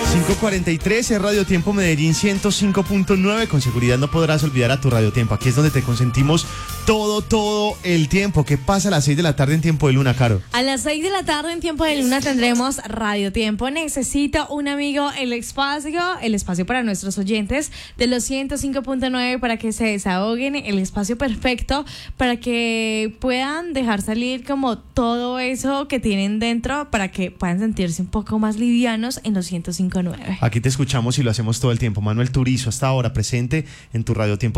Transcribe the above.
5:43 es Radio Tiempo Medellín 105.9. Con seguridad no podrás olvidar a tu Radio Tiempo. Aquí es donde te consentimos todo el tiempo. ¿Qué pasa a las 6 de la tarde en Tiempo de Luna, Caro? A las 6 de la tarde en Tiempo de Luna tendremos Radio Tiempo. Necesito un amigo, el espacio para nuestros oyentes de los 105.9 para que se desahoguen, el espacio perfecto para que puedan dejar salir como todo eso que tienen dentro para que puedan sentirse un poco más livianos en los 105.9. Aquí te escuchamos y lo hacemos todo el tiempo. Manuel Turizo, hasta ahora presente en tu Radio Tiempo.